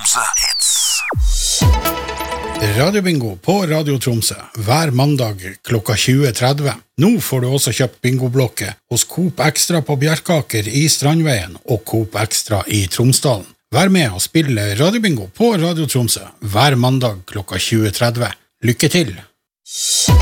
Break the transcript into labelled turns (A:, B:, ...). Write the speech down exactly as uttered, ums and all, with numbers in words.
A: Tromsø Hits.
B: Radiobingo på Radio Tromsø hver mandag klokka tjue tretti. Nå får du også kjøpt bingoblokke hos Coop Extra på Bjerkaker i Strandveien og Coop Extra i Tromsdalen. Vær med og spille Radiobingo på Radio Tromsø hver mandag klokka tjue tretti. Lykke til!